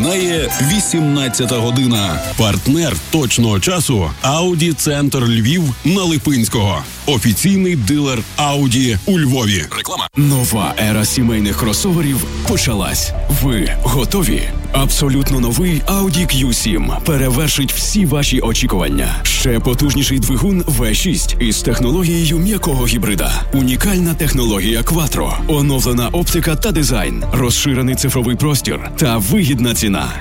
Минає 18-та година. Партнер точного часу Audi Центр Львів на Липинського. Офіційний дилер Audi у Львові. Реклама. Нова ера сімейних кросоверів почалась. Ви готові? Абсолютно новий Audi Q7 перевершить всі ваші очікування. Ще потужніший двигун V6 із технологією м'якого гібрида. Унікальна технологія Quattro. Оновлена оптика та дизайн. Розширений цифровий простір та вигідна ціна.